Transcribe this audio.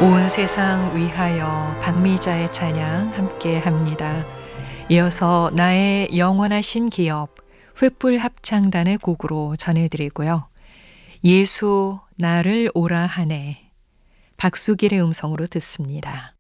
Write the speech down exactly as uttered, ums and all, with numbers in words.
온 세상 위하여 박미자의 찬양 함께 합니다. 이어서 나의 영원하신 기업 횃불 합창단의 곡으로 전해드리고요. 예수 나를 오라 하네 박수길의 음성으로 듣습니다.